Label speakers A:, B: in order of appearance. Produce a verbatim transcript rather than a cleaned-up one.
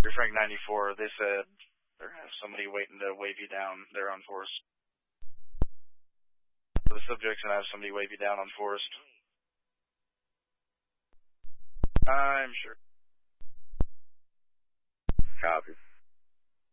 A: Charlie Frank ninety-four, they said there's somebody waiting to wave you down there on Forest. The subject's going to have somebody wave you down on Forest. I'm sure.
B: Copy.